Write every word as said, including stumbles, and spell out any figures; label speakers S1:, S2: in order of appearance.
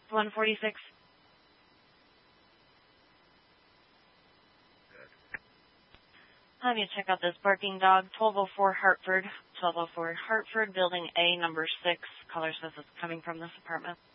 S1: one forty-six. Have you check out this barking dog, twelve oh four Hartford, twelve oh four Hartford, building A, number six. Caller says it's coming from this apartment.